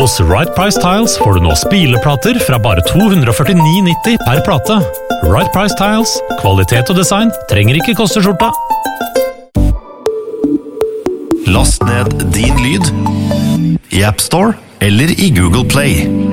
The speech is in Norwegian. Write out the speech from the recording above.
Hos Right Price Tiles får du nå spileplater fra bare 249,90 per plate. Right Price Tiles, kvalitet og design trenger ikke koste skjorta. Last ned din lyd i App Store eller i Google Play.